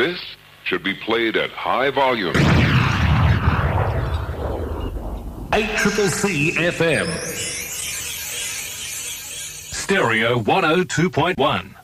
This should be played at high volume. 8CCC FM. Stereo 102.1.